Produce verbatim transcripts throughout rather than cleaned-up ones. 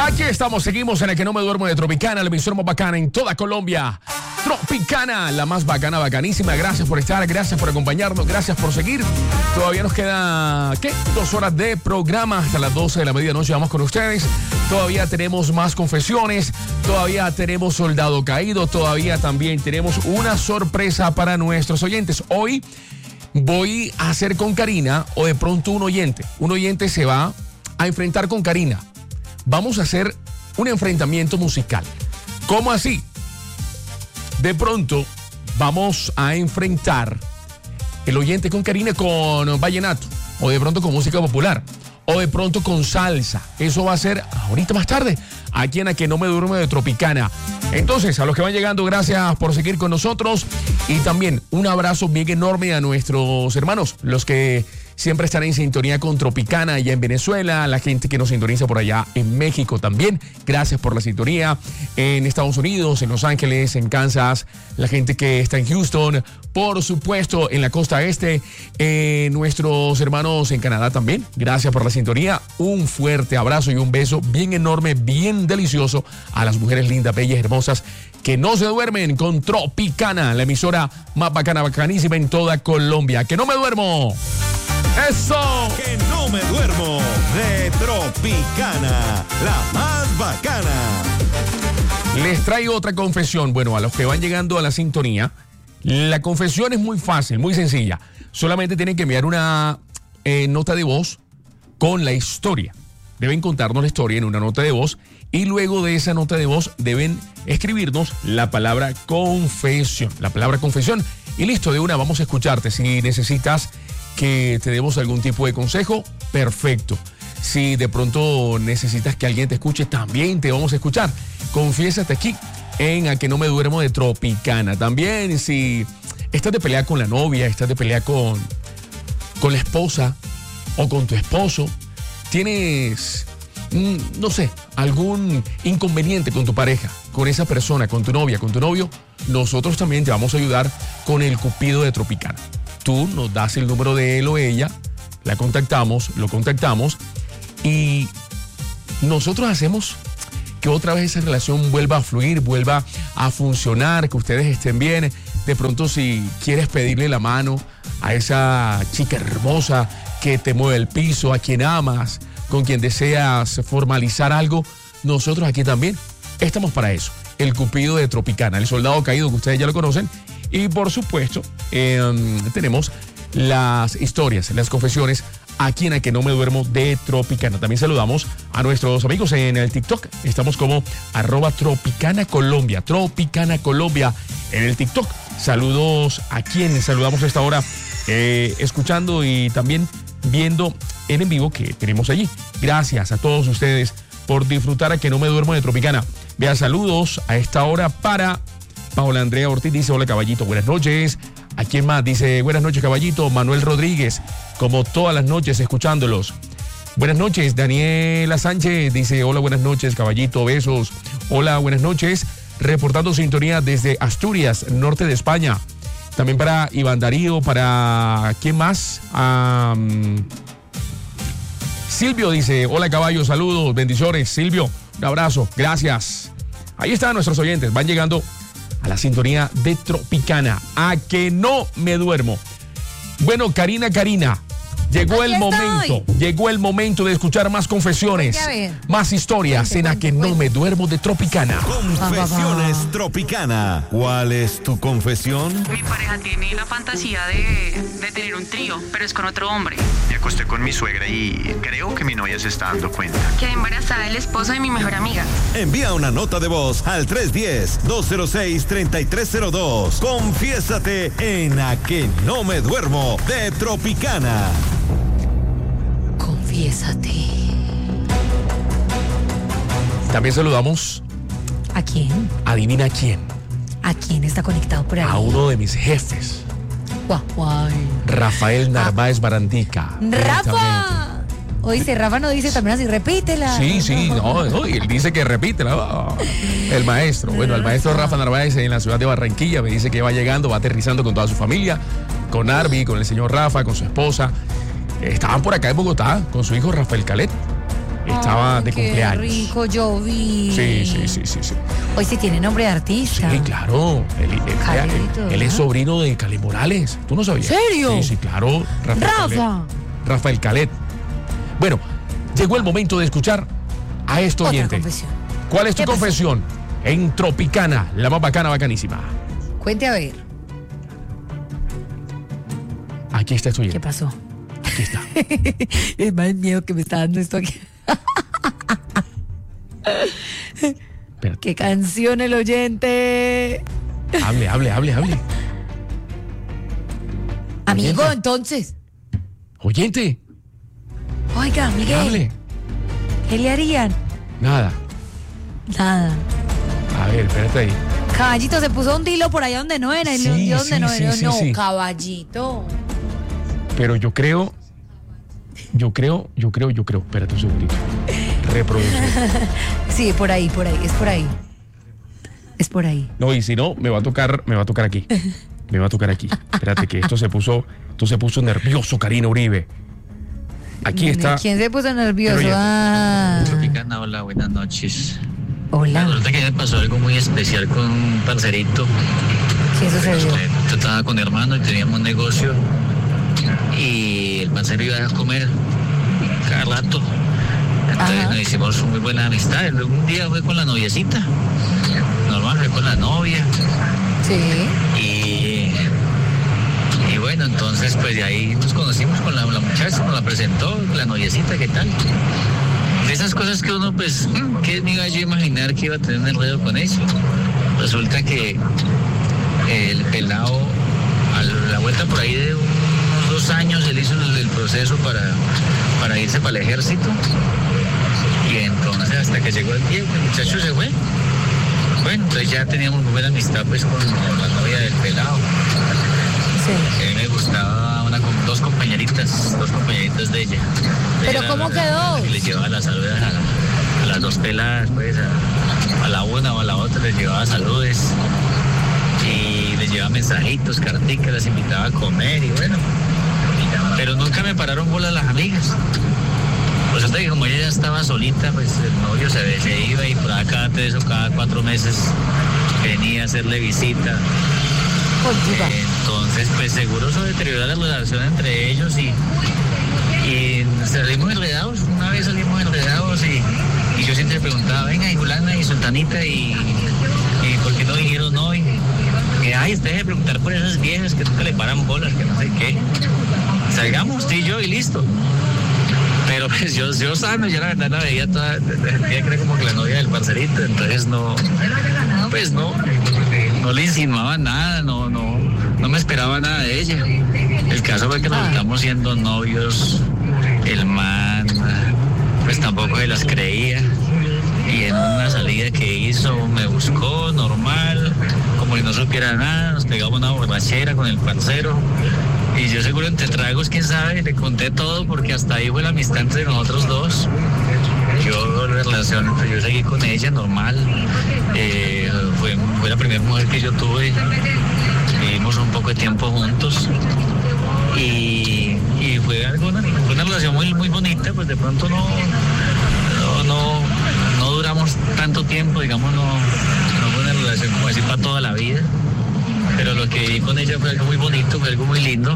Aquí estamos, seguimos en el que no me duermo de Tropicana, la emisora más bacana en toda Colombia. Tropicana, la más bacana, bacanísima. Gracias por estar, gracias por acompañarnos, gracias por seguir. Todavía nos queda, ¿qué? Dos horas de programa hasta las doce de la medianoche. Vamos con ustedes. Todavía tenemos más confesiones, todavía tenemos Soldado Caído, todavía también tenemos una sorpresa para nuestros oyentes. Hoy voy a hacer con Karina, o de pronto un oyente. Un oyente se va a enfrentar con Karina. Vamos a hacer un enfrentamiento musical. ¿Cómo así? De pronto vamos a enfrentar el oyente con Karina con vallenato, o de pronto con música popular, o de pronto con salsa. Eso va a ser ahorita más tarde, aquí en A Que No Me Duermo de Tropicana. Entonces, a los que van llegando, gracias por seguir con nosotros. Y también un abrazo bien enorme a nuestros hermanos, los que siempre están en sintonía con Tropicana allá en Venezuela, la gente que nos sintoniza por allá en México también. Gracias por la sintonía. En Estados Unidos, en Los Ángeles, en Kansas, la gente que está en Houston, por supuesto, en la costa este, eh, nuestros hermanos en Canadá también. Gracias por la sintonía. Un fuerte abrazo y un beso bien enorme, bien delicioso a las mujeres lindas, bellas, hermosas, que no se duermen con Tropicana, la emisora más bacana, bacanísima en toda Colombia. ¡Que no me duermo! ¡Eso! Que no me duermo de Tropicana, la más bacana. Les traigo otra confesión. Bueno, a los que van llegando a la sintonía, la confesión es muy fácil, muy sencilla. Solamente tienen que enviar una eh, nota de voz con la historia. Deben contarnos la historia en una nota de voz y luego de esa nota de voz deben escribirnos la palabra confesión. La palabra confesión y listo, de una vamos a escucharte. Si necesitas que te demos algún tipo de consejo, perfecto. Si de pronto necesitas que alguien te escuche, también te vamos a escuchar. Confiésate aquí en A Que No Me Duermo de Tropicana. También si estás de pelea con la novia, estás de pelea con, con la esposa o con tu esposo, tienes, no sé, algún inconveniente con tu pareja, con esa persona, con tu novia, con tu novio, nosotros también te vamos a ayudar con el Cupido de Tropicana. Tú nos das el número de él o ella, la contactamos, lo contactamos y nosotros hacemos que otra vez esa relación vuelva a fluir, vuelva a funcionar, que ustedes estén bien. De pronto, si quieres pedirle la mano a esa chica hermosa que te mueve el piso, a quien amas, con quien deseas formalizar algo, nosotros aquí también estamos para eso. El Cupido de Tropicana, el Soldado Caído, que ustedes ya lo conocen. Y por supuesto, eh, tenemos las historias, las confesiones aquí en A Que No Me Duermo de Tropicana. También saludamos a nuestros amigos en el TikTok. Estamos como arroba Tropicana Colombia, Tropicana Colombia en el TikTok. Saludos a quienes saludamos a esta hora, eh, escuchando y también viendo en en vivo que tenemos allí. Gracias a todos ustedes por disfrutar A Que No Me Duermo de Tropicana. Vea, saludos a esta hora para Paola Andrea Ortiz, dice hola caballito, buenas noches. ¿A quién más? Dice buenas noches caballito. Manuel Rodríguez, como todas las noches escuchándolos. Buenas noches. Daniela Sánchez dice hola, buenas noches caballito, besos. Hola, buenas noches. Reportando sintonía desde Asturias, norte de España. También para Iván Darío, para ¿quién más? Um, Silvio dice hola caballo, saludos, bendiciones. Silvio, un abrazo, gracias. Ahí están nuestros oyentes, van llegando a la sintonía de Tropicana. A Que No Me Duermo. Bueno, Karina, Karina, llegó Aquí el estoy. momento, llegó el momento de escuchar más confesiones, Porque, a ver. más historias Cuente, en A cuente, Que No cuente. Me Duermo de Tropicana. Confesiones Tropicana. ¿Cuál es tu confesión? Mi pareja tiene la fantasía de, de tener un trío, pero es con otro hombre. Me acosté con mi suegra y creo que mi novia se está dando cuenta. Quedé embarazada del esposo de mi mejor amiga. Envía una nota de voz al tres uno cero, dos cero seis, tres tres cero dos. Confiésate en A Que No Me Duermo de Tropicana. Confiésate. También saludamos, ¿A quién? adivina quién, ¿A quién está conectado por ahí? a uno de mis jefes, Guau, guau. Rafael Narváez Barandica. ¡Rafa! Oíste, Rafa no dice también así, repítela. Sí, sí, no, no, y él dice que repítela. Oh, el maestro, bueno, el maestro Rafa Narváez en la ciudad de Barranquilla me dice que va llegando, va aterrizando con toda su familia, con Arby, con el señor Rafa, con su esposa. Estaban por acá en Bogotá con su hijo Rafael Calet. estaba Ay, de qué cumpleaños. rico, yo vi. Sí, sí, sí, sí, sí. Hoy sí tiene nombre de artista. Sí, claro. Él, él- Calito, él- él es ¿ah? sobrino de Caleb Morales. ¿Tú no sabías? ¿Serio? Sí, sí, claro. Rafael Rafa. Caleb. Rafael Caleb. Bueno, llegó el momento de escuchar a esto Otra oyente. confesión. ¿Cuál es tu ¿Qué pasó? confesión? En Tropicana, la más bacana, bacanísima. Cuente a ver, Aquí está esto ¿qué oyente. pasó? Aquí está. Es más miedo que me está dando esto aquí. Espérate. ¿Qué canción el oyente? Hable, hable, hable, hable. Amigo, Oyente. entonces. Oyente, Oiga, Miguel, hable. ¿qué le harían? Nada. Nada. A ver, espérate ahí. Caballito se puso un dilo por allá donde no era. Y le Sí, hundió donde sí, no sí, era. sí, no, sí. caballito. Pero yo creo, yo creo, yo creo, yo creo. Espérate un segundito. Reproducir. Sí, por ahí, por ahí, es por ahí. Es por ahí. No, y si no, me va a tocar, me va a tocar aquí. Me va a tocar aquí. Espérate que esto se puso, esto se puso nervioso, Karina Uribe. Aquí está. ¿Quién se puso nervioso? Pero oye- Ah. Tropicana, hola, buenas noches. Hola. Resulta que me pasó algo muy especial con un parcerito. ¿Qué sucedió? Yo estaba con hermano y teníamos un negocio y el parcero iba a comer cada rato. Entonces Ajá. nos hicimos muy buenas amistades. Luego un día fue con la noviecita. Normal, fue con la novia. Sí. Y, y bueno, entonces pues de ahí nos conocimos con la, la muchacha, nos la presentó, la noviecita, ¿qué tal? De esas cosas que uno pues, ¿qué me iba yo a imaginar que iba a tener un enredo con eso? Resulta que el pelado, a la vuelta por ahí de unos dos años, él hizo el, el proceso para, para irse para el ejército. Y entonces hasta que llegó el día, el muchacho se fue. Bueno, entonces ya teníamos muy buena amistad pues con, con la novia del pelado. Sí. A mí me gustaba una, com- dos compañeritas, dos compañeritas de ella. ¿Pero Ella cómo era la- quedó? la que les llevaba las saludos a, a las dos peladas, pues a, a la una o a la otra les llevaba saludos y les llevaba mensajitos, carticas, las invitaba a comer y bueno. Pero nunca me pararon bolas las amigas. Resulta que como ella ya estaba solita, pues el novio se, se iba y por acá cada tres o cada cuatro meses venía a hacerle visita. Contigo. Entonces, pues seguro eso deterioró la relación entre ellos y, y salimos enredados. Una vez salimos enredados y, y yo siempre preguntaba, venga, y Julana y Sultanita, y, y ¿por qué no dijeron no? Y, y ay, ustedes de preguntar por esas viejas que nunca le paran bolas, que no sé qué. Salgamos, tú y yo, y listo. Pero pues yo, yo sano, ya la verdad la veía toda, veía que era como que la novia del parcerito, entonces no, pues no, no le insinuaba nada, no, no, no me esperaba nada de ella. El caso fue que resultamos siendo novios, el man, pues tampoco se las creía. Y en una salida que hizo me buscó normal, como si no supiera nada, nos pegamos una borrachera con el parcero. Y yo seguro entre tragos, quién sabe, le conté todo porque hasta ahí fue la amistad entre nosotros dos. Yo la relación, yo seguí con ella normal. Eh, fue, fue la primera mujer que yo tuve. Vivimos un poco de tiempo juntos. Y, y fue, algo, una, fue una relación muy, muy bonita, pues de pronto no, no, no, no duramos tanto tiempo, digamos, no, no fue una relación como decir para toda la vida. Pero lo que viví con ella fue algo muy bonito, fue algo muy lindo.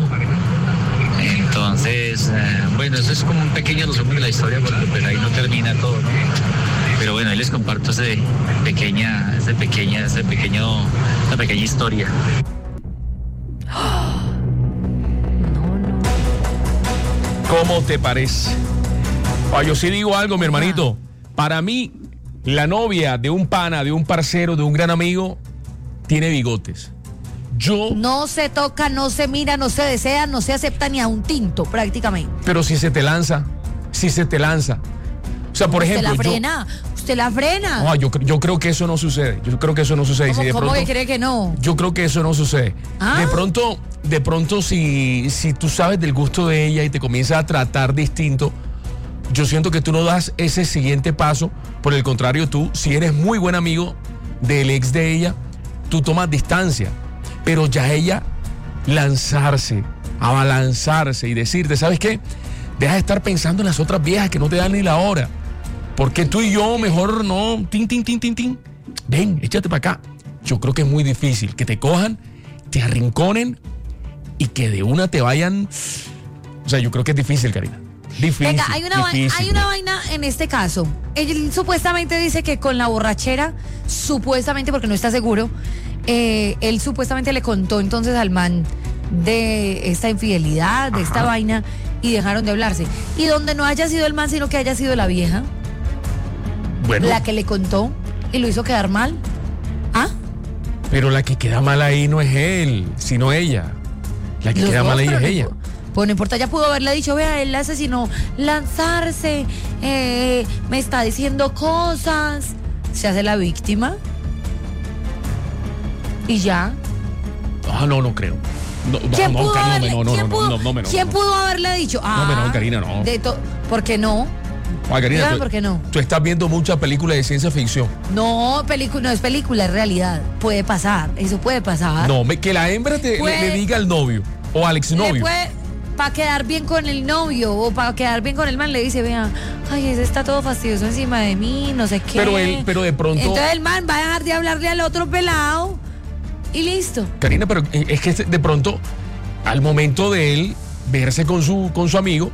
Entonces, eh, bueno, eso es como un pequeño resumen de la historia porque pues ahí no termina todo, ¿no? Pero bueno, ahí les comparto ese pequeña, ese pequeña, ese pequeño, esa pequeña historia. ¿Cómo te parece? Ah, yo sí digo algo, mi hermanito. Para mí, la novia de un pana, de un parcero, de un gran amigo, tiene bigotes. Yo, No se toca, no se mira, no se desea, no se acepta ni a un tinto, prácticamente. pero si se te lanza, si se te lanza. O sea, por ejemplo, usted la yo, frena, usted la frena. ah, yo, cre- yo creo que eso no sucede. Yo creo que eso no sucede. Y ¿Cómo, si de cómo pronto- que cree que no? Yo creo que eso no sucede. Ah. De pronto, de pronto si, si tú sabes del gusto de ella y te comienzas a tratar distinto, yo siento que tú no das ese siguiente paso. Por el contrario, tú, si eres muy buen amigo del ex de ella, tú tomas distancia. Pero ya ella lanzarse, abalanzarse y decirte, ¿sabes qué? Deja de estar pensando en las otras viejas que no te dan ni la hora. Porque tú y yo mejor no, tin, tin, tin, tin, tin. Ven, échate para acá. Yo creo que es muy difícil que te cojan, te arrinconen y que de una te vayan. O sea, yo creo que es difícil, Karina. Difícil. Venga, hay una, difícil. hay una vaina en este caso. Él supuestamente dice que con la borrachera, supuestamente, porque no está seguro, eh, él supuestamente le contó entonces al man de esta infidelidad, de Ajá. esta vaina, y dejaron de hablarse. Y donde no haya sido el man, sino que haya sido la vieja, bueno, la que le contó y lo hizo quedar mal. ¿Ah? Pero la que queda mal ahí no es él, sino ella. La que Los queda dos, mal ahí es no, ella. Pues no importa, ya pudo haberle dicho, vea, él asesinó, lanzarse, eh, me está diciendo cosas. Se hace la víctima. Y ya. Ah, no, no creo. No, ¿Quién, no, pudo, no, haberle, no, no, ¿quién, no, pudo, no, no, no, no, ¿quién no. pudo haberle dicho? Ah, no, no, Karina, no. De to- ¿Por qué no? Ah, Karina, tú, ¿por qué no? Tú estás viendo muchas películas de ciencia ficción. No, película, no es película, es realidad. Puede pasar, eso puede pasar. No, me, que la hembra te, puede, le, le diga al novio o al exnovio. Para quedar bien con el novio o para quedar bien con el man, le dice, vea, ay, ese está todo fastidioso encima de mí, no sé qué. Pero él, pero de pronto. Entonces el man va a dejar de hablarle al otro pelado y listo. Karina, pero es que de pronto, al momento de él verse con su, con su amigo,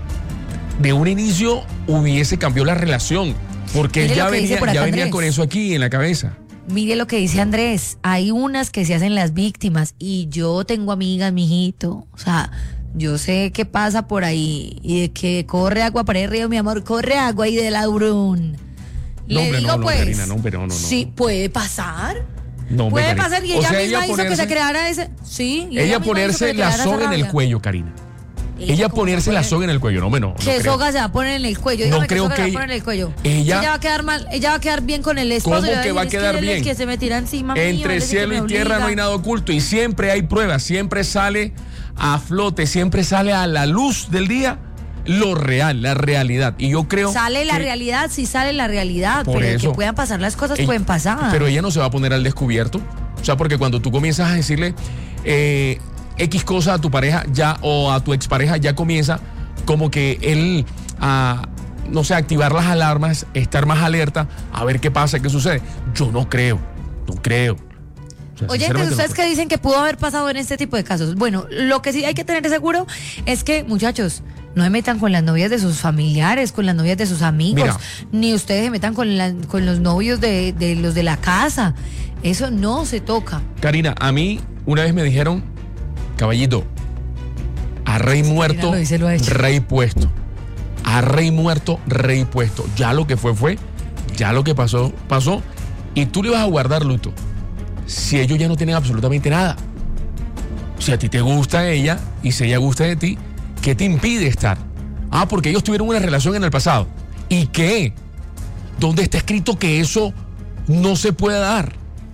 de un inicio hubiese cambiado la relación. Porque él ya venía, ya venía con eso aquí en la cabeza. Mire lo que dice Andrés, hay unas que se hacen las víctimas y yo tengo amigas, mijito, o sea, yo sé qué pasa por ahí y de que corre agua para el río, mi amor, corre agua y de ladrón. No, Le pero digo no, no, pues, Karina, no, pero no, no. Sí, puede pasar. No, puede Karina. pasar y O ella sea, misma ella hizo ponerse, que se creara ese, sí. Y ella, ella ponerse la soga en el cuello, Karina. Ella, ella ponerse la soga en el cuello, no, no. ¿Qué no soga se va a poner en el cuello? No Dígame creo qué soga que se va a poner en el cuello. Ella, ella va a quedar mal, ella va a quedar bien con el esposo. ¿Cómo que va a decir, quedar es que bien? El que se me tira encima Entre mío, cielo y tierra obliga. no hay nada oculto y siempre hay pruebas, siempre sale a flote, siempre sale a la luz del día lo real, la realidad. Y yo creo Sale la que, realidad, sí sale la realidad, por pero eso, que puedan pasar las cosas ella, pueden pasar. Pero ella no se va a poner al descubierto. O sea, porque cuando tú comienzas a decirle eh, X cosa a tu pareja ya o a tu expareja, ya comienza como que él a, no sé, activar las alarmas, estar más alerta, a ver qué pasa, qué sucede. Yo no creo, no creo. O sea, Oye, entonces ustedes no que dicen que pudo haber pasado en este tipo de casos. Bueno, lo que sí hay que tener seguro es que, muchachos, no se metan con las novias de sus familiares, con las novias de sus amigos, Mira, ni ustedes se metan con, la, con los novios de, de los de la casa. Eso no se toca. Karina, a mí una vez me dijeron, caballito, a rey Sí, muerto, lo dice, lo ha hecho. rey puesto. A rey muerto, rey puesto. Ya lo que fue, fue. Ya lo que pasó, pasó. Y tú le vas a guardar luto si ellos ya no tienen absolutamente nada. Si a ti te gusta ella y si ella gusta de ti, ¿qué te impide estar? Ah, porque ellos tuvieron una relación en el pasado. ¿Y qué? ¿Dónde está escrito que eso no se puede dar?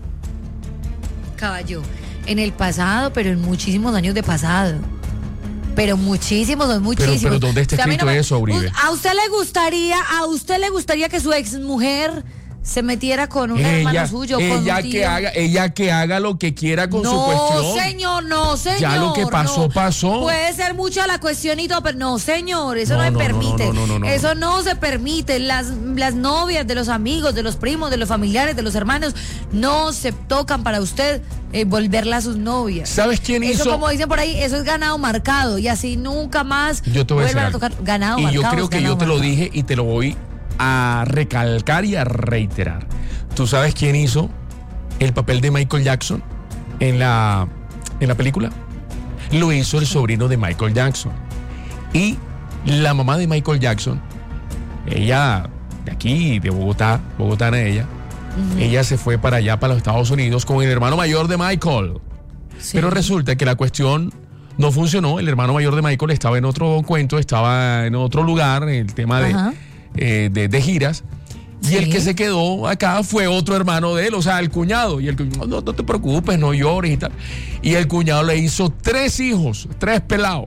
Caballo, en el pasado, pero en muchísimos años de pasado. Pero muchísimos, son muchísimos. Pero, pero ¿dónde está O sea, a mí escrito no me- eso, Uribe? ¿A usted le gustaría, a usted le gustaría que su exmujer se metiera con un hermano suyo, con ella un tío? que haga, ella que haga lo que quiera con no, su cuestión. señor, no, señor. Ya lo que pasó, no. pasó. Puede ser mucha la cuestión y todo, pero no, señor, eso No, no, se no, no, permite. no, no, no, no. Eso no se permite. Las, las novias de los amigos, de los primos, de los familiares, de los hermanos, no se tocan para usted eh, volverla a sus novias. ¿Sabes quién Eso, hizo? como dicen por ahí, eso es ganado marcado y así nunca más Yo te voy a decir vuelvan a algo. tocar ganado Y marcado. yo creo es que yo ganado te lo marcado. dije y te lo voy a recalcar y a reiterar. ¿Tú sabes quién hizo el papel de Michael Jackson en la, en la película? Lo hizo el sobrino de Michael Jackson. Y la mamá de Michael Jackson, ella de aquí, de Bogotá, bogotana ella, uh-huh. ella se fue para allá, para los Estados Unidos, con el hermano mayor de Michael. Sí. Pero resulta que la cuestión no funcionó. El hermano mayor de Michael estaba en otro cuento, estaba en otro lugar, en el tema de, eh, de, de giras. Y sí. el que se quedó acá fue otro hermano de él, o sea, el cuñado. Y el cuñado, no, no te preocupes, no llores y tal. Y el cuñado le hizo tres hijos, tres pelados.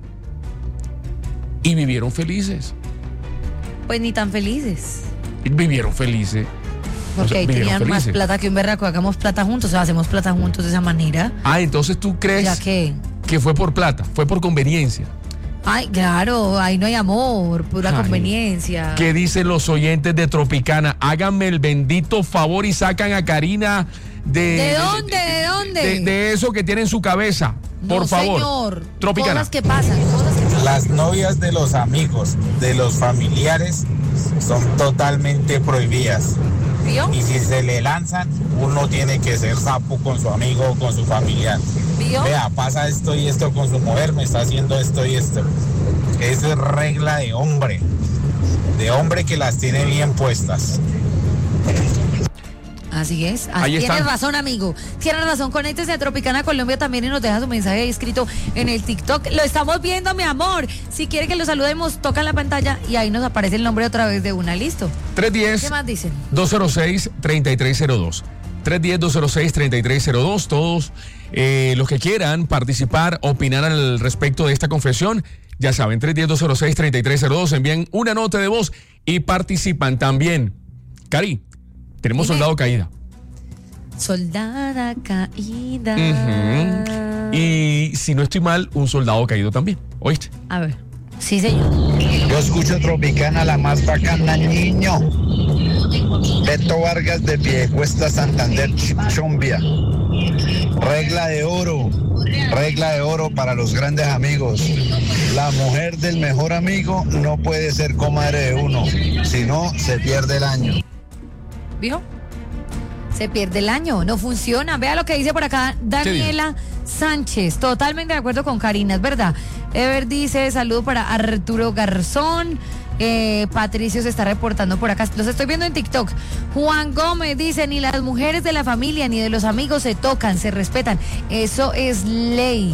Y vivieron felices. Pues ni tan felices. Vivieron felices. Porque o sea, ahí tenían felices. más plata que un berraco. Hagamos plata juntos, o sea, hacemos plata juntos de esa manera. Ah, entonces tú crees ¿Ya qué? que fue por plata, fue por conveniencia. Ay, claro, ahí no hay amor, pura Ay, conveniencia. ¿Qué dicen los oyentes de Tropicana? Háganme el bendito favor y sacan a Karina de... ¿De dónde? ¿De dónde? De, de eso que tiene en su cabeza. Por no, favor. Señor. Tropicana. Cosas que pasan, cosas que pasan. Las novias de los amigos, de los familiares, son totalmente prohibidas. ¿Vio? Y si se le lanzan, uno tiene que ser sapo con su amigo o con su familiar. ¿Vio? Vea, pasa esto y esto con su mujer, me está haciendo esto y esto. Eso es regla de hombre. De hombre que las tiene bien puestas. Así es. Ahí Así tienes está. razón, amigo. Tienes razón. Conéctese a Tropicana Colombia también y nos deja su mensaje ahí escrito en el TikTok. Lo estamos viendo, mi amor. Si quiere que lo saludemos, toca en la pantalla y ahí nos aparece el nombre otra vez de una. Listo. tres uno cero, ¿Qué más dicen? dos cero seis, tres tres cero dos. tres uno cero, dos cero seis, tres tres cero dos. Todos eh, los que quieran participar, opinar al respecto de esta confesión, ya saben, tres uno cero, dos cero seis, tres tres cero dos. Envían una nota de voz y participan también. Cari, tenemos Dime. soldado caída. Soldada caída. Ujú. Y si no estoy mal, un soldado caído también. ¿Oíste? A ver. Sí, señor. Yo escucho Tropicana, la más bacana, niño. Beto Vargas de Piedecuesta, Santander, Chombia. Regla de oro, regla de oro para los grandes amigos. La mujer del mejor amigo no puede ser comadre de uno, si no se pierde el año. ¿Vio? Se pierde el año, no funciona. Vea lo que dice por acá Daniela Sánchez. Totalmente de acuerdo con Karina, es verdad. Ever dice, saludo para Arturo Garzón. Eh, Patricio se está reportando por acá. Los estoy viendo en TikTok. Juan Gómez dice, ni las mujeres de la familia ni de los amigos se tocan, se respetan. Eso es ley.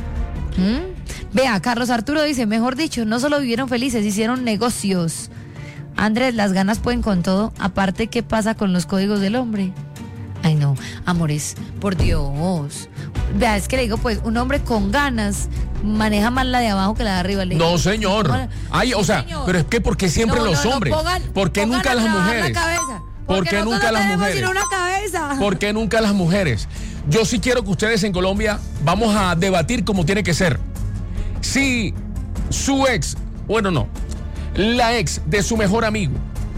¿Mm? Vea, Carlos Arturo dice, mejor dicho, no solo vivieron felices, hicieron negocios. Andrés, las ganas pueden con todo. Aparte, ¿qué pasa con los códigos del hombre? Ay, no, amores, por Dios. Vea, es que le digo, pues, un hombre con ganas maneja más la de abajo que la de arriba. Le digo, No, señor. Ay, o sea, señor. pero es que ¿por qué siempre No, los no, no, hombres? pongan- ¿Por qué pongan nunca a las trabajar mujeres? la cabeza. ¿Por Porque qué nosotros nunca las tenemos mujeres? sino una cabeza. ¿Por qué nunca las mujeres? Yo sí quiero que ustedes en Colombia vamos a debatir como tiene que ser. Si su ex, bueno, no, la ex de su mejor amigo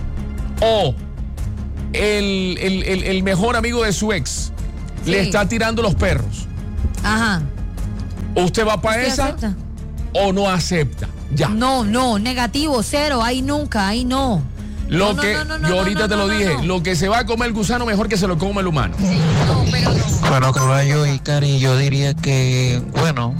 o el, el, el, el mejor amigo de su ex Sí. le está tirando los perros, Ajá. ¿usted va para ¿Usted esa acepta? o no acepta? Ya. No, no, negativo, cero, ahí nunca, ahí no. Lo No, no, que no, no, no, yo no, ahorita no, te lo no, dije, no. lo que se va a comer el gusano mejor que se lo coma el humano. No, pero no. Bueno, caballo y Cari, yo diría que, bueno,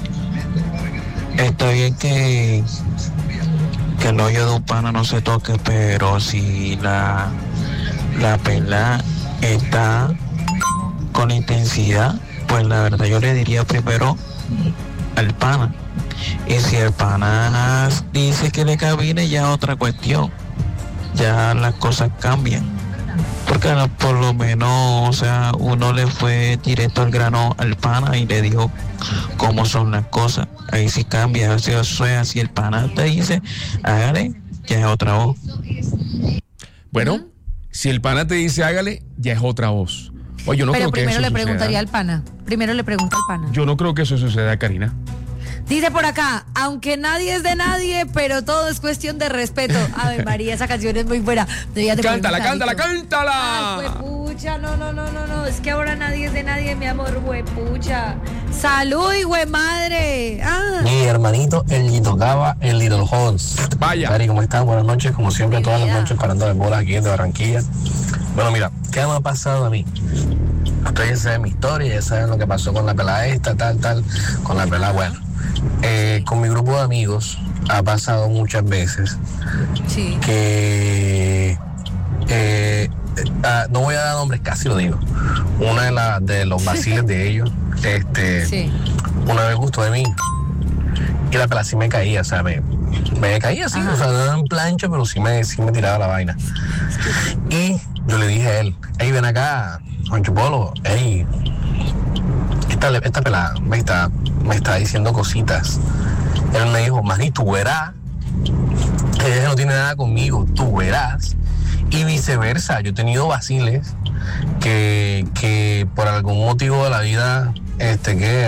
está bien que, que el hoyo de un pana no se toque, pero si la, la pelada está con intensidad, pues la verdad yo le diría primero al pana. Y si el pana dice que le cabine, ya otra cuestión. Ya las cosas cambian. Porque por lo menos, o sea, uno le fue directo al grano al pana y le dijo cómo son las cosas. Ahí sí cambia, o sea, eso es así, el pana te dice, hágale, ya es otra voz. Bueno, si el pana te dice hágale, ya es otra voz. Oye, yo no Pero creo que primero eso le suceda. preguntaría al pana. Primero le pregunta al pana. Yo no creo que eso suceda, Karina. Dice por acá, aunque nadie es de nadie, pero todo es cuestión de respeto. Ave María, esa canción es muy buena. Deberías de poner Cántala, un cántala, pedacito. cántala. Ay, huepucha, no, no, no, no, no. Es que ahora nadie es de nadie, mi amor, huepucha. Salud, hue madre. Ah. Mi hermanito, el Lito Cava, el Little Horns. Vaya. Cari, ¿cómo están? Buenas noches, como siempre, Mi todas vida. las noches parando de bolas aquí de Barranquilla. Bueno, mira, ¿qué me ha pasado a mí? Ustedes ya saben mi historia, ya saben lo que pasó con la pelada esta, tal, tal, con la pelada, bueno. Eh, con mi grupo de amigos ha pasado muchas veces Sí. que eh, ah, no voy a dar nombres, casi lo digo. Una de, la, de los vaciles de ellos, este, Sí. una vez gustó de mí y la pelada sí me caía, o sea, me, me caía así, Ajá. o sea, no era en plancha, pero sí me, sí me tiraba la vaina. Y yo le dije a él, hey, ven acá, Juancho Polo, hey, esta, esta pelada me está, me está diciendo cositas. Él me dijo, Manny, tú verás, que ella no tiene nada conmigo, tú verás. Y viceversa, yo he tenido vaciles que, que por algún motivo de la vida, este, que a-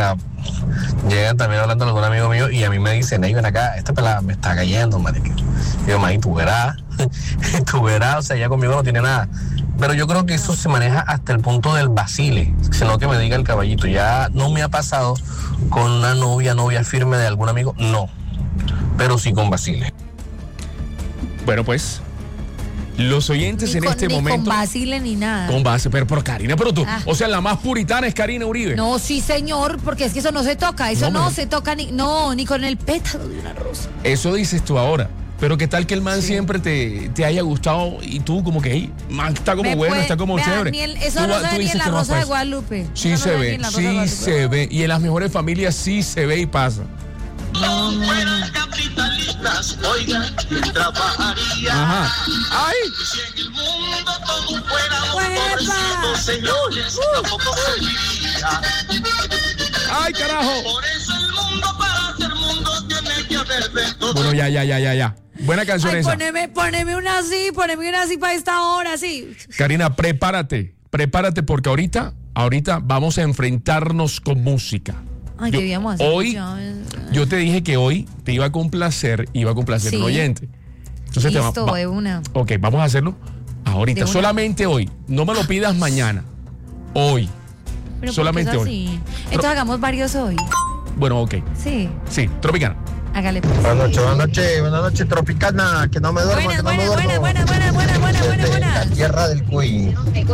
llegan también hablando con un amigo mío y a mí me dicen, hey, ven acá, esta pelada me está cayendo, marica. Y yo, man, tú verás, tú verás, o sea, ella conmigo no tiene nada. Pero yo creo que eso se maneja hasta el punto del vacile, sino que me diga el caballito, ya no me ha pasado con una novia, novia firme de algún amigo, no, pero sí con vacile. Bueno, pues, los oyentes Ni en con, este ni momento... con Basile ni nada. Con base, pero, pero Karina, pero tú, Ah. o sea, la más puritana es Karina Uribe. No, sí, señor, porque es que eso no se toca. Eso No, no, me- se toca ni, no, ni con el pétalo de una rosa. Eso dices tú ahora. Pero qué tal que el man Sí. siempre te, te haya gustado y tú como que, hey, man, está como Me bueno, puede- está como vea, chévere. ni el- eso Tú no va- se tú ve ni dices en la que no Rosa de pasa. Guadalupe. Sí Eso no se ve ni ve, en la Rosa de sí Guadalupe. se ve. Y en las mejores familias sí se ve y pasa. fueran capitalistas, oigan, ¿quién trabajaría? Ajá. ¡Ay! Si en el mundo todos fuéramos ¡Huepa! pobrecitos, señores, tampoco serviría. ¡Ay, carajo! Por eso el mundo, para ser mundo, tiene que haber de todo. Bueno, ya, ya, ya, ya, ya. Buena canción Ay, esa. poneme, poneme una así, poneme una así para esta hora, sí. Karina, prepárate. Prepárate porque ahorita, ahorita vamos a enfrentarnos con música. Ay, Yo- ¿qué íbamos a hacer? hoy, Ya, eh. yo te dije que hoy te iba a complacer, iba a complacer Sí. un oyente. Entonces te va- Listo, va- de una. Ok, vamos a hacerlo ahorita, De una. solamente hoy. No me lo pidas mañana. Hoy. Pero solamente ¿por qué hoy. es así? Entonces hagamos varios hoy. Bueno, ok. Sí, Sí, Tropicana. hágale pues. Buenas noches, buenas noches, buenas noches, Tropicana, que no me duermo, Buenas, que no me buenas, duermo. buenas, buenas, buenas, buenas, buenas, buenas, Desde la buenas. tierra del Cuy.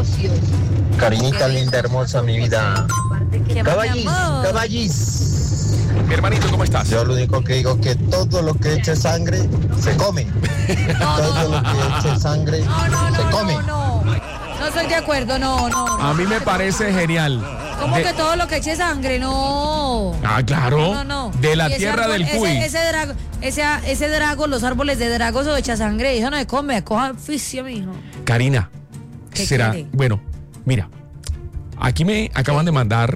Cariñita linda, hermosa, mi vida. ¿Qué más, mi Caballis, amor? caballis. Mi hermanito, ¿cómo estás? Yo lo único que digo es que todo lo que eche sangre se come. No, Todo no, lo que eche sangre no, no, se no, come. no, no. No estoy de acuerdo, no, no. no. A mí me parece genial. ¿Cómo De- que todo lo que eche sangre? No. Ah, claro. No, no. De la Y ese tierra árbol- del ese- Cuy. Ese, drago, ese, ese drago, los árboles de drago, eso echa sangre. Eso no se come, coja oficio, mijo. Karina, ¿Qué será. quiere? Bueno, mira. Aquí me acaban de mandar.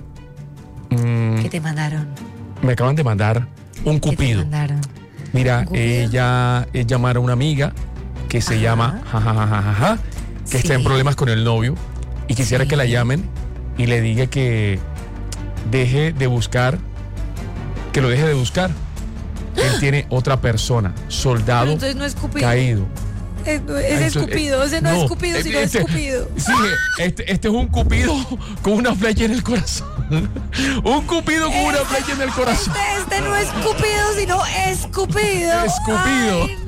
mm, ¿Qué te mandaron? me acaban de mandar un ¿Qué te cupido. mandaron? Mira, ¿Un cupido? ella es llamar a una amiga que se Ajá. llama jajajajaja, que está en Sí. problemas con el novio y quisiera Sí. que la llamen y le diga que deje de buscar, que lo deje de buscar. Él tiene otra persona, soldado Pero entonces no es Cupido. caído. Es, no- es Entonces, escupido, ese no, no, es Cupido, sino este- escupido. Sí, este, este es un cupido con una flecha en el corazón. Un cupido con una flecha en el corazón. Este, este no es Cupido, sino escupido. Escupido. Ay,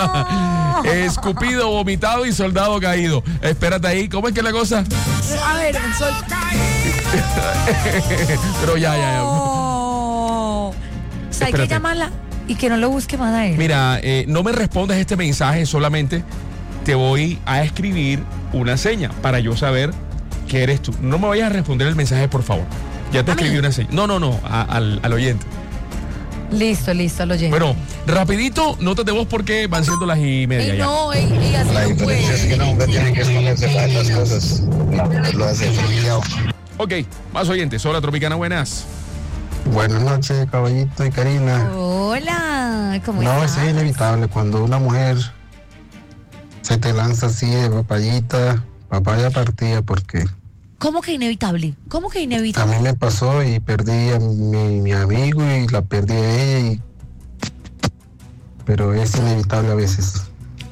no. Escupido, vomitado y soldado caído. Espérate ahí, ¿cómo es que es la cosa? A ver, sol. Pero ya, ya, ya. No. O sea, hay que Espérate. llamarla y que no lo busque más a él. Mira, eh, no me respondas este mensaje, solamente te voy a escribir una seña para yo saber que eres tú. No me vayas a responder el mensaje, por favor. Ya te ¿A mí? escribí una seña. No, no, no, a- al, al oyente. Listo, listo, lo llevo. Bueno, rapidito, notas de voz porque van siendo las y media Ey, ya. no, ey, ey, así La no diferencia es que puede. un hombre tiene que esconderse para estas cosas. La mujer lo hace frío. Ok, más oyentes. Hola, Tropicana, buenas. Buenas noches, caballito y Karina. Hola, ¿cómo No, estás? eso es inevitable. Cuando una mujer se te lanza así de papayita, papaya partida, porque ¿Cómo que inevitable? ¿Cómo que a inevitable? mí me pasó y perdí a mi, mi amigo y la perdí a ella. Y... Pero es inevitable a veces.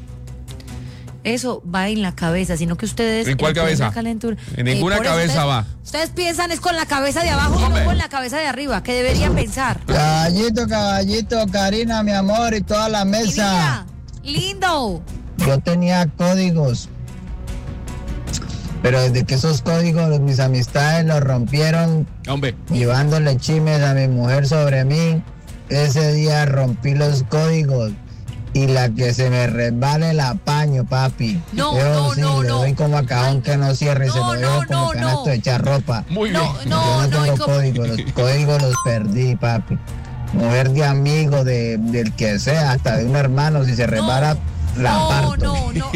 Eso va en la cabeza, sino que ustedes... ¿En cuál plena cabeza? calentura- En ninguna por eso cabeza ustedes- va. Ustedes piensan es con la cabeza de abajo y Hombre. no con la cabeza de arriba, que deberían pensar. Caballito, caballito, Karina, mi amor, y toda la Y mesa. mira, lindo. Yo tenía códigos, pero desde que esos códigos mis amistades los rompieron, Hombre, llevándole chismes a mi mujer sobre mí, ese día rompí los códigos y la que se me resbale el apaño, papi. No, Yo no, sí, no, le no. doy como a cajón que no cierre y se No, lo no, dejo como no, canasto no. de echar ropa. muy bien. No, Yo no, no no. y tengo como- códigos, los códigos los perdí, papi. Mujer de amigo, de, del que sea, hasta de un hermano, si se resbala, la no, parto. no, no, no.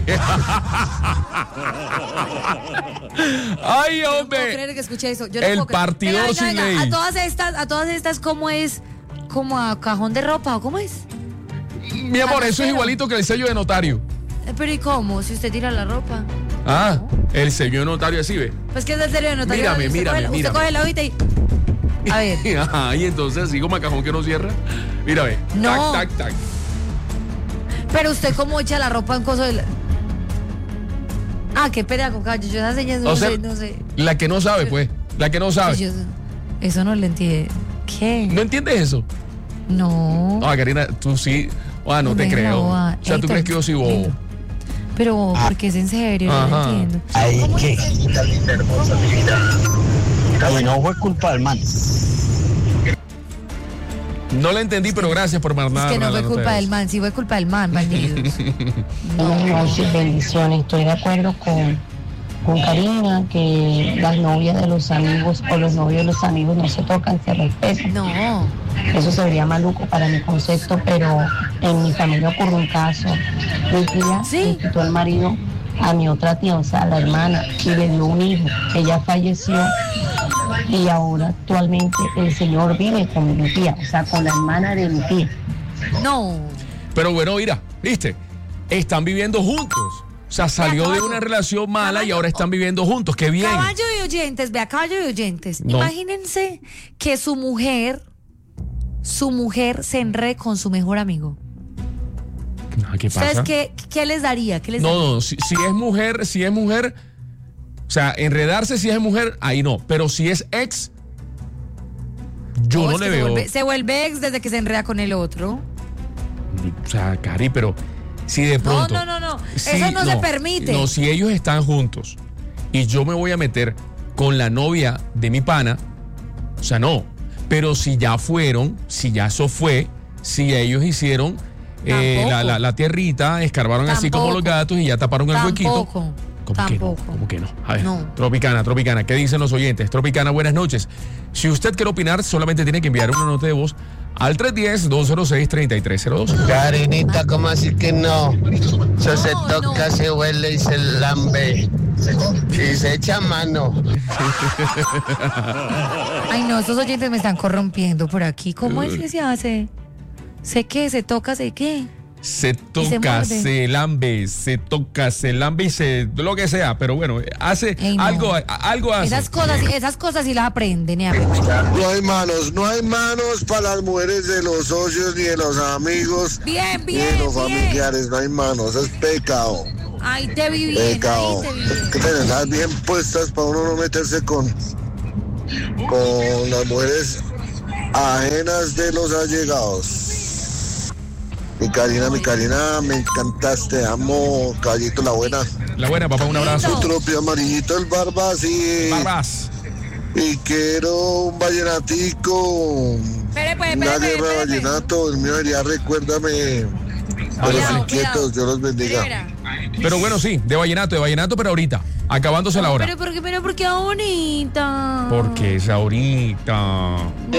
Ay, No puedo hombre. creer que escuché eso. Yo no El puedo creer. partidor Venga, venga, sin venga. ley. A todas estas, a todas estas, ¿cómo es? ¿Como a cajón de ropa o cómo es? Mi amor, eso es igualito que el sello de notario. Eh, Pero ¿y cómo? Si usted tira la ropa. Ah, el sello de notario así, ve. Pues que es el serio de notario. Mírame, Usted mírame, coge- mírame. Usted coge la hojita y... A ver. Ajá, y entonces así como a cajón que no cierra. Mira, ve. No. Tac, tac, tac. Pero usted cómo echa la ropa en coso de la... Ah, qué pena con caballo. Yo esas señas no O sea, sé, no sé. La que no sabe, pues. La que no sabe. Yo- eso no lo entiendo. ¿Qué? ¿No entiendes eso? No. Ah, Karina, tú sí. Ah, no te Deja la creo. boba. O sea, Ey, ¿tú crees que yo soy bobo? Pero, porque es en serio, no lo Ajá. entiendo. Ay, ¿Cómo ¿qué? es? Y no fue culpa del man. No la entendí, pero gracias por mandar. Es que no la fue nota culpa de del voz. man, sí fue culpa del man, bandidos. Buenas noches, bendiciones. Estoy de acuerdo con, con Karina que las novias de los amigos o los novios de los amigos no se tocan, se respetan. No. Eso sería maluco para mi concepto, pero en mi familia ocurrió un caso. Mi tía le quitó el marido a mi otra tía, o sea, la hermana, y le dio un hijo. Ella falleció y ahora actualmente el señor vive con mi tía, o sea, con la hermana de mi tía. No. Pero bueno, mira, viste, están viviendo juntos. O sea, salió de caballo. una relación mala y ahora están viviendo juntos. ¡Qué bien! Caballo y oyentes, vea, caballo y oyentes. No. Imagínense que su mujer, su mujer se enrede con su mejor amigo. Ah, ¿qué ¿Ustedes pasa? qué, qué les daría? ¿Qué les No, daría? no, si, si es mujer, si es mujer, o sea, enredarse si es mujer, ahí no. Pero si es ex, yo no, es le que veo. Se vuelve, se vuelve ex desde que se enreda con el otro. O sea, Cari, pero si de No, pronto. no, no, no. si- Eso no, se permite. No, si ellos están juntos y yo me voy a meter con la novia de mi pana, o sea, no. Pero si ya fueron, si ya eso fue, si ellos hicieron eh, Tampoco. la, la, la tierrita, escarbaron así como los Tampoco. gatos y ya taparon el huequito. Tampoco. ¿Cómo que no? Tampoco. ¿Cómo que no? A ver, No. Tropicana, Tropicana, ¿qué dicen los oyentes? Tropicana, buenas noches. Si usted quiere opinar, solamente tiene que enviar una nota de voz al tres uno cero, dos cero seis, tres tres cero dos. Karinita, ¿cómo así que no? Eso se toca, se huele y se lambe. Y se echa mano. Ay, no, esos oyentes me están corrompiendo por aquí. ¿Cómo es que se hace? ¿Sé qué? ¿Se toca? ¿Sé qué? Se se toca, muerde. se lambe, se toca, se lambe y se. Lo que sea, pero bueno, hace Ey, no. algo, algo hace. Esas cosas, esas cosas sí las aprenden, ¿eh? No hay manos, no hay manos para las mujeres de los socios, ni de los amigos, Bien, ni bien, de los bien. familiares, no hay manos, es pecado. Ay, te vi bien, ahí Pecado. te vi bien. Hay que tenerlas bien puestas para uno no meterse con, con las mujeres ajenas de los allegados. Mi Karina, mi Karina, me encantaste, amo, caballito la buena. La buena, papá, un abrazo. Otro pie amarillito, el Barbas y... Barbas. Y quiero un vallenatico, Espere, pues, una espere, guerra de espere, espere. vallenato, el mío sería recuérdame de Cuidado, los inquietos, cuidado. Dios los bendiga. Pero bueno, sí, de vallenato, de vallenato, pero ahorita, acabándose la hora. Pero, ¿por qué? Pero, ¿por qué bonita? Porque es ahorita.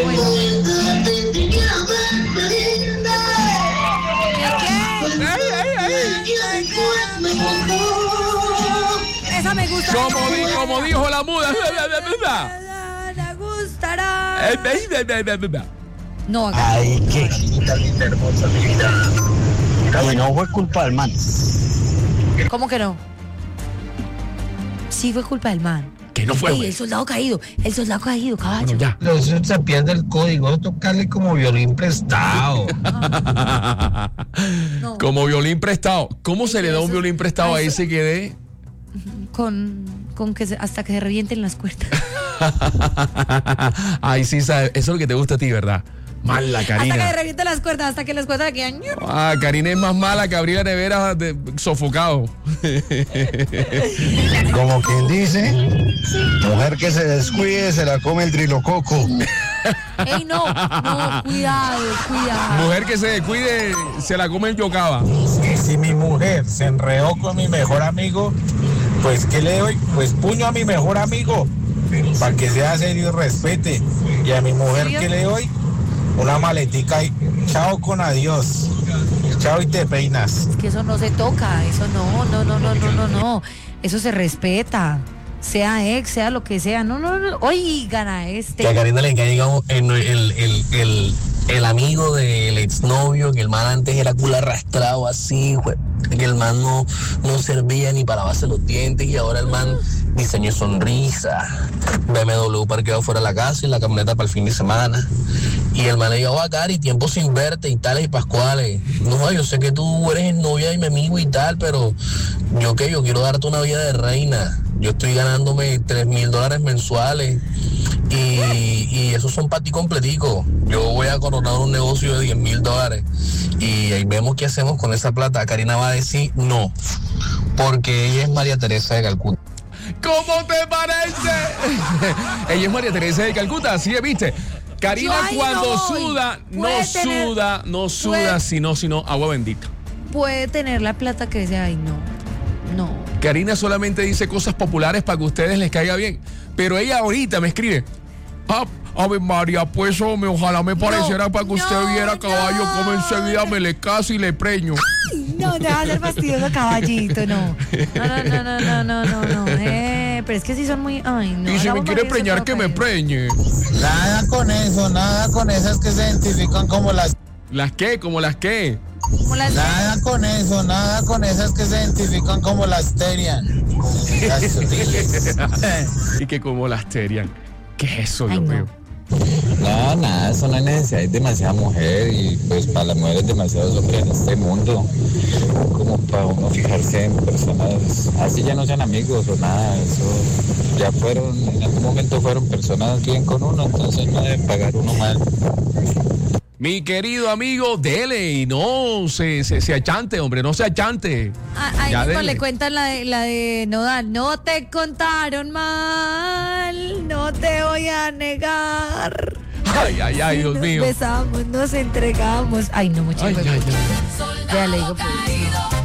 Esa me gusta. Como, di- como dijo la muda. Me gustará. No, acá. Ay, ¿qué? Y no fue culpa del man. ¿Cómo que no? Sí fue culpa del man. Que no fue, Ey, güey. el soldado caído, el soldado caído, caballo. Bueno, ya. Eso se pierde el código, tocarle como violín prestado. No. Como violín prestado. ¿Cómo se le da un Eso- violín prestado a a eso- ese que dé? Con, con que se- hasta que se revienten las cuerdas. Ay, sí, sabe. Eso es lo que te gusta a ti, ¿verdad? Mala, Hasta que Karina. se revienten las cuerdas, hasta que las cuerdas le quedan. Ah, Karina es más mala que abrir la nevera de, sofocado. Como quien dice, mujer que se descuide se la come el trilococo. Ey, no, no, cuidado, cuidado. Mujer que se descuide, se la come el yocaba. Y si mi mujer se enredó con mi mejor amigo, pues ¿qué le doy? Pues puño a mi mejor amigo, para que sea serio y respete. Y a mi mujer, ¿qué le doy? Una maletica y chao con adiós. Chao y te peinas. Es que eso no se toca, eso no, no, no, no, no, no, no. Eso se respeta. Sea ex, sea lo que sea. No, no, no. Oigan a este. Que a Karina le caiga un- el, el, el, el, el amigo del exnovio, que el man antes era culo arrastrado así, güey, que el man no, no servía ni para lavarse los dientes y ahora el man diseñó sonrisa, B M W parqueado fuera de la casa y la camioneta para el fin de semana. Y el man le dijo, a Cari, tiempo sin verte y tales y pascuales. No, yo sé que tú eres novia de mi amigo y tal, pero yo que yo quiero darte una vida de reina. Yo estoy ganándome tres mil dólares mensuales y, y esos son para ti completico. Yo voy a coronar un negocio de diez mil dólares y ahí vemos qué hacemos con esa plata. Karina va a decir no, porque ella es María Teresa de Calcuta. ¿Cómo te parece? Ella es María Teresa de Calcuta, así es, ¿viste? Karina Yo cuando no voy. suda, no Puede tener- suda, no suda, puede- sino, sino agua bendita. Puede tener la plata que sea, ay, no. No. Karina solamente dice cosas populares para que a ustedes les caiga bien. Pero ella ahorita me escribe, ah, Ave María, pues hombre, ojalá me pareciera para que usted viera caballo, como enseguida me le caso y le preño. No, deja de ser fastidioso, caballito, no. No, no, no, no, no, no, no, no. Eh, pero es que sí son muy. Ay, no. Y si me hagamos quiere varios preñar, que me otros preñe. Nada con eso, nada con esas que se identifican como las... ¿Las qué? ¿Como las qué? Como las- Nada con eso, nada con esas que se identifican como las Terian. Las sutiles. Y que como las terian. ¿Qué es eso, Dios mío? No, nada, eso no es necesidad, es demasiada mujer y pues para las mujeres demasiados hombres en este mundo, como para uno fijarse en personas, así ya no sean amigos o nada, eso ya fueron, en algún momento fueron personas bien con uno, entonces no deben pagar uno mal. Mi querido amigo, dele y no se, se, se achante, hombre, no se achante. Ah, ahí Ya mismo dele. le cuentan la de, la de Nodal. No te contaron mal, no te voy a negar. Ay, ay, ay, Dios Nos mío. besamos, nos entregamos. Ay, no, mucho. Ay, ay, ay. Ya le digo, pues, no.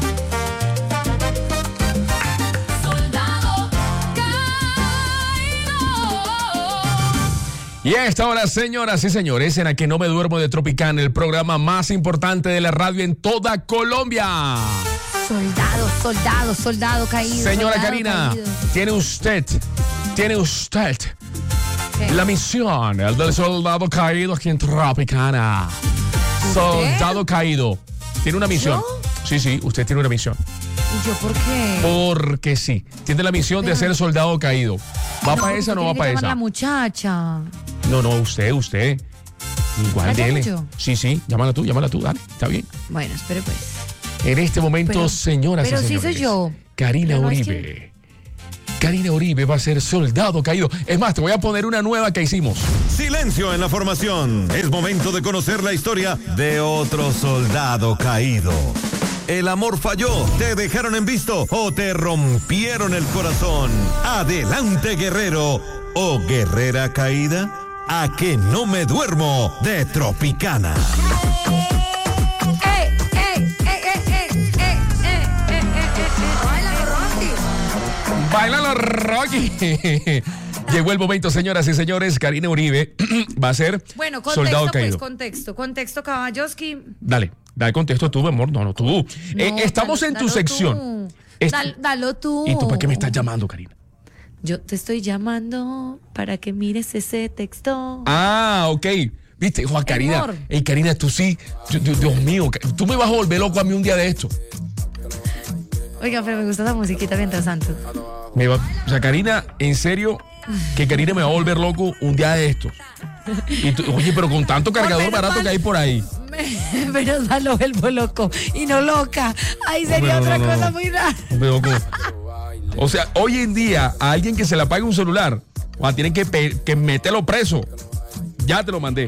Y a esta hora, señoras y señores, en A Que No Me Duermo de Tropicana, el programa más importante de la radio en toda Colombia. Soldado, soldado, soldado caído. Señora soldado Karina, caído. tiene usted, tiene usted la misión el del soldado caído aquí en Tropicana. Soldado caído. Tiene una misión. Sí, sí, usted tiene una misión. ¿Y yo por qué? Porque sí. Tiene la misión de Pero- ser soldado caído. ¿Va No, para esa o no tiene va que para llamar esa? la muchacha. No, no, usted, usted. Igual ¿La llamo dele. yo? Sí, sí, llámala tú, llámala tú, dale, está bien. Bueno, espere pues. En este momento, Pero- señoras pero y sí señores. soy yo. Karina Pero no es Uribe. Karina Uribe va a ser soldado caído. Es más, te voy a poner una nueva que hicimos. Silencio en la formación. Es momento de conocer la historia de otro soldado caído. El amor falló, te dejaron en visto o te rompieron el corazón. Adelante, guerrero o guerrera caída. A que no me duermo de Tropicana. ¡Ey, ey, ey, ey, ey, ey, ey, ey, ey, ey! ¡Báilalo, Rocky! ¡Bailalo, Rocky! Llegó el momento, señoras y señores. Karina Uribe va a ser Bueno, soldado contexto, pues, caído. contexto. Contexto, Caballoski. Dale, dale contexto tú, mi amor. No, no, tú. Eh, No, estamos dalo- en tu dalo sección. tú. Es- Dal- dalo tú. ¿Y tú para qué me estás llamando, Karina? Yo te estoy llamando para que mires ese texto. Ah, ok. Viste, Juan Karina. Amor. Ey, Karina, tú sí. Dios, Dios- Dios mío, tú me vas a volver loco a mí un día de esto. Oiga, pero me gusta esa musiquita mientras tanto. Me va- o sea, Karina, en serio, que Karina me va a volver loco un día de esto. Y tú- oye, pero con tanto cargador menos barato mal. que hay por ahí. Pero no lo vuelvo loco y no loca. Ahí sería Hombre, no, otra no, no, cosa no. muy rara. Pero como- o sea, hoy en día, a alguien que se le apague un celular, o tienen que, pe- que meterlo preso. Ya te lo mandé.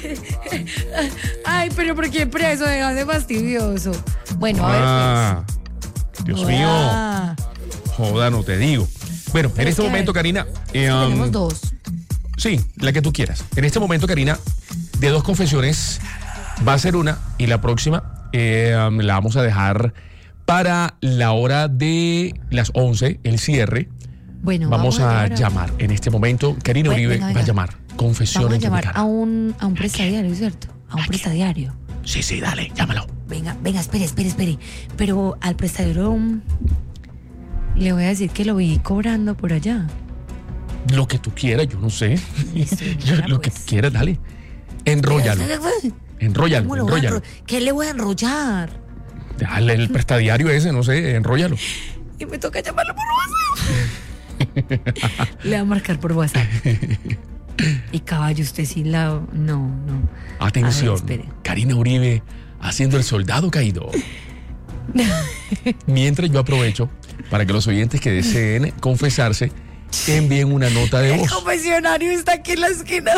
Ay, pero ¿por qué preso? Deja de fastidioso. Bueno, a ver, Ah, Dios pues. mío. Ah, Joda, no te digo. Bueno, en Pero es este que, a momento, ver, Karina. eh, es que um, tenemos dos. Sí, la que tú quieras. En este momento, Karina, de dos confesiones, va a ser una y la próxima eh, um, la vamos a dejar para la hora de las once, el cierre. Bueno, vamos, a ver ahora. llamar en este momento. Karina Bueno, Uribe venga, va a venga. llamar. Confesiones Vamos a de llamar Tropicana. a un, a un prestadiario, ¿cierto? A un prestadiario. Sí, sí, dale, llámalo. Venga, venga, espere, espere, espere. Pero al prestadiario um, le voy a decir que lo vi cobrando por allá. Lo que tú quieras, yo no sé. Listo, Yo- venga, lo que pues. tú quieras, dale. Enróllalo. Enróllalo, ¿Cómo lo voy a enróllalo. enro- ¿Qué le voy a enrollar? Dale el prestadiario ese, no sé, enróllalo. Y me toca llamarlo por WhatsApp. Le va a marcar por WhatsApp. Y caballo, usted sí la... No, no. Atención, A ver, espere. Karina Uribe haciendo el soldado caído. Mientras yo aprovecho para que los oyentes que deseen confesarse envíen una nota de El voz. confesionario está aquí en la esquina.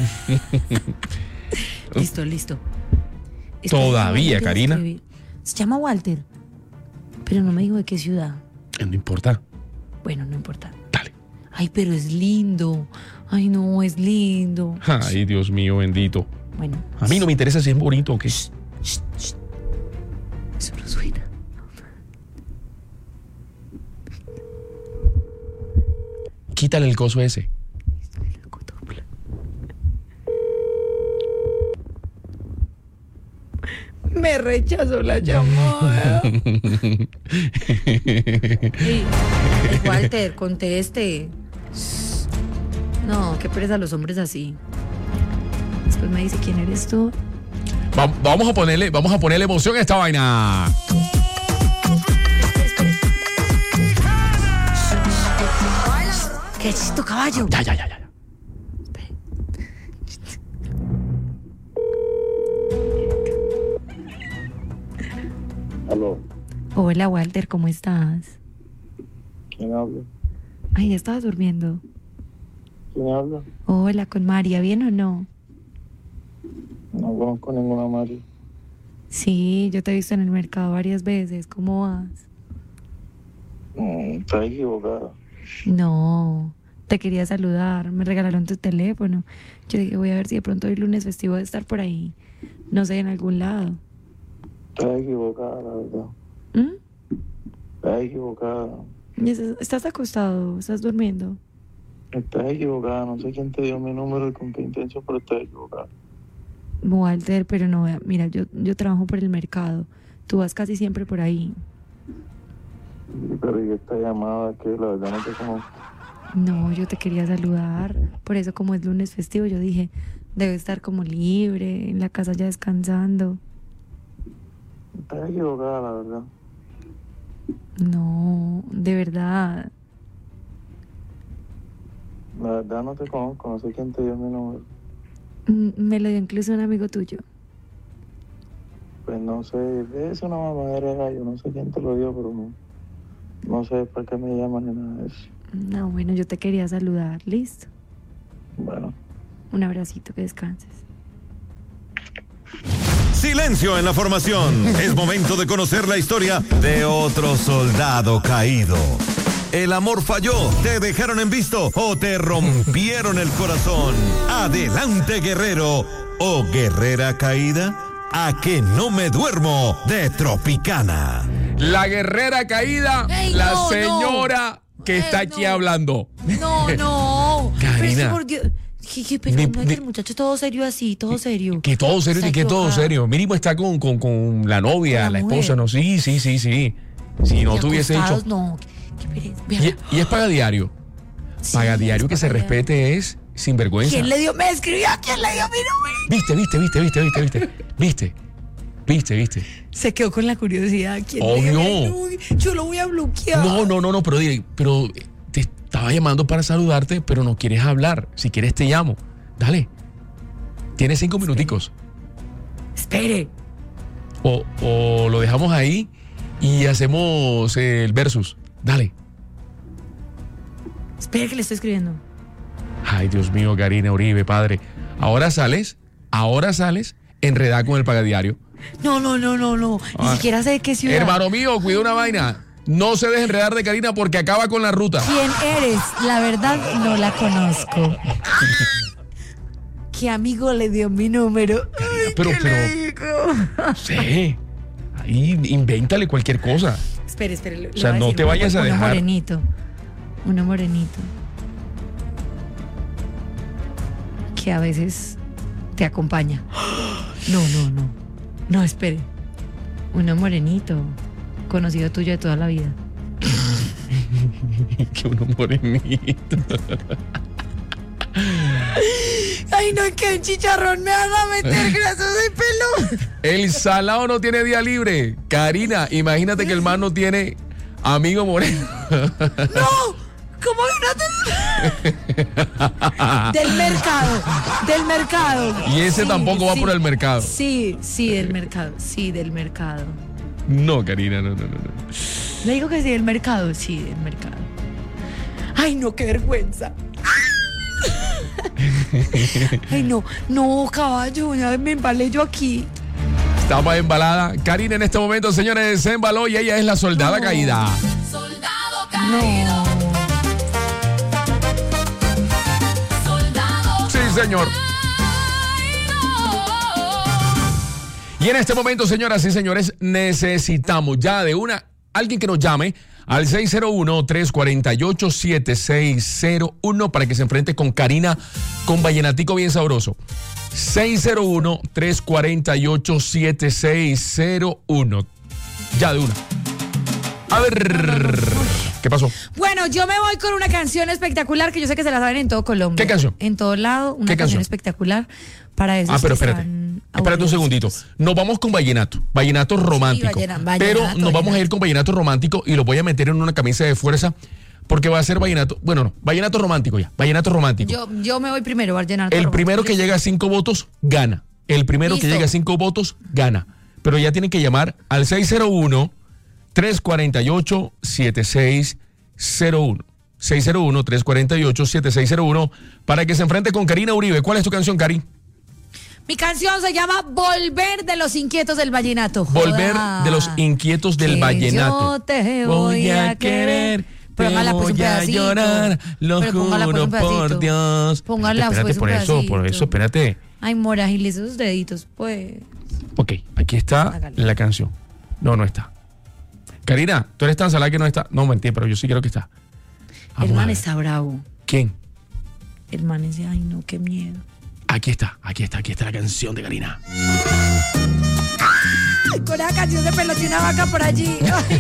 Listo, listo. Espera, Todavía, no, no quiero Karina. escribir. Se llama Walter, pero no me dijo de qué ciudad. No importa. Bueno, no importa. Dale. Ay, pero es lindo. Ay, no, es lindo. Ay, Dios mío, bendito. Bueno. A mí no me interesa si es bonito o qué. Eso no suena. Quítale el coso ese. Me rechazó la llamada. Ey, Walter, conteste. No, qué pereza los hombres así. Después me dice quién eres tú. Va- vamos a ponerle, vamos a ponerle emoción a esta vaina. ¿Qué chito, caballo? Ya, ya, ya, ya. Aló, Hola, Walter, ¿cómo estás? ¿quién habla? Ay, ya estabas durmiendo. ¿Quién habla? Hola, con María, ¿bien o no? No conozco ninguna María. Sí, yo te he visto en el mercado varias veces. ¿Cómo vas? Mm, estás equivocada. No, te quería saludar. Me regalaron tu teléfono. Yo dije, voy a ver si de pronto hoy lunes festivo de estar por ahí. No sé, en algún lado. Estás equivocada, la verdad. ¿Mm? Estás equivocada. ¿Y estás- ¿Estás acostado? ¿Estás durmiendo? Estás equivocada. No sé quién te dio mi número y con qué intención, pero estás equivocada. Walter, pero no, mira, yo, yo trabajo por el mercado. Tú vas casi siempre por ahí. Sí, pero ¿y esta llamada que la verdad no te conozco? No, yo te quería saludar. Por eso, como es lunes festivo, yo dije, debe estar como libre, en la casa ya descansando. Estás equivocada, la verdad. No, de verdad. La verdad no te conozco. No sé quién te dio mi número. Mm, Me lo dio incluso un amigo tuyo. Pues no sé. Es una mamadera de gallo. No sé quién te lo dio, pero no. No sé para qué me llaman ni nada de eso. No, bueno, yo te quería saludar. ¿Listo? Bueno. Un abracito, que descanses. Silencio en la formación. Es momento de conocer la historia de otro soldado caído. El amor falló, te dejaron en visto o te rompieron el corazón. Adelante, guerrero o guerrera caída. A que no me duermo de Tropicana. La guerrera caída, Ey, la no, señora que Ey, está aquí no. hablando. No, no. Karina. Pero es que por Dios. ¿Qué, qué, pero Ni- no es ni- que el muchacho todo serio así, todo serio. Que todo serio, Está ni que todo equivocado. serio. Mínimo está con, con, con la novia, Con la la, mujer. esposa, no, sí, sí, sí, sí. Si no Y tuviese acostados, hecho. No, qué, qué pereza. Y, Vea, y es paga diario. Sí, Paga diario es que se paga diario. respete es sinvergüenza. ¿Quién le dio? Me escribió, ¿quién le dio mi número? Viste, viste, viste, viste, viste, viste. Viste, viste, viste. Se quedó con la curiosidad. ¿Quién Obvio. le dio mi número? Yo lo voy a bloquear. No, no, no, no, pero, dile, pero te estaba llamando para saludarte, pero no quieres hablar. Si quieres te llamo. Dale. Tienes cinco minuticos. Espere. O, o lo dejamos ahí y hacemos el versus. Dale. Espere que le estoy escribiendo. Ay, Dios mío, Karina Uribe, padre. Ahora sales, ahora sales enredada con el pagadiario. No, no, no, no, no. Ni Ah. siquiera sé de qué ciudad. Hermano mío, cuida una vaina. No se deje enredar de Karina porque acaba con la ruta. ¿Quién eres? La verdad, no la conozco. ¿Qué amigo le dio mi número? Ay, Pero, ¿qué pero, le digo? sí. Ahí invéntale cualquier cosa. Espere, espere. le- O le sea, voy no decir, te uno- vayas a uno dejar. morenito. Uno morenito. Que a veces te acompaña. No, no, no. No, espere. Uno morenito. Conocido tuyo de toda la vida. Que uno morenito. Ay, Ay, no, es que el chicharrón me van a meter grasos de pelo. El salado no tiene día libre. Karina, imagínate que el man no tiene amigo moreno. No. ¿Cómo que no te... Del mercado, del mercado. Y ese sí, tampoco va sí, por el mercado. Sí, sí, del mercado, sí, del mercado. No, Karina, no, no, no. Le digo que sí, del mercado, sí, del mercado. Ay, no, qué vergüenza. Ay, no, no, caballo, ya me embalé yo aquí. Estamos embalada. Karina en este momento, señores, se embaló y ella es la soldada no. caída. Soldado caído. No. Señor. Y en este momento, señoras y señores, necesitamos ya de una, alguien que nos llame al seis cero uno, tres cuatro ocho, siete seis cero uno para que se enfrente con Karina con vallenatico bien sabroso. seis cero uno, tres cuatro ocho, siete seis cero uno. Ya de una. A ver, ¿qué pasó? Bueno, yo me voy con una canción espectacular que yo sé que se la saben en todo Colombia. ¿Qué canción? En todo lado, una ¿Qué canción canción? espectacular para eso. Ah, pero espérate. Espérate un segundito. Nos vamos con vallenato, vallenato romántico. Sí, vallena, vallenato, pero nos vallenato. vamos a ir con vallenato romántico y lo voy a meter en una camisa de fuerza porque va a ser vallenato. Bueno, no, vallenato romántico ya. Vallenato romántico. Yo, yo me voy primero, vallenato El romántico. primero que llega a cinco votos, gana. El primero Listo. que llega a cinco votos, gana. Pero ya tienen que llamar al seis cero uno, tres cuatro ocho, siete seis cero uno. seis cero uno, tres cuatro ocho, siete seis cero uno para que se enfrente con Karina Uribe. ¿Cuál es tu canción, Cari? Mi canción se llama Volver de los Inquietos del Vallenato. Volver Joda. de los Inquietos del Que Vallenato. Yo te voy a querer. Pero póngala pues un voy a pedacito. llorar, lo Pero póngala pues juro un pedacito. por Dios. Póngala Espérate, pues un por eso, por pedacito. eso, espérate. Ay, mora, agilice esos deditos, pues. Ok, aquí está Hágale. la canción. No, no está. Karina, tú eres tan salada que no está. No, mentira, pero yo sí creo que está. Vamos El a man ver. está bravo. ¿Quién? El man dice, ay, no, qué miedo. Aquí está, aquí está, aquí está la canción de Karina. Ay, con esa canción se peloteó una vaca por allí. Ay,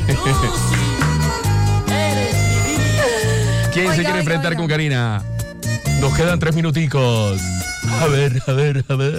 ¿Quién Oiga, se quiere oiga, enfrentar oiga. con Karina? Nos quedan tres minuticos. A ver, a ver, a ver.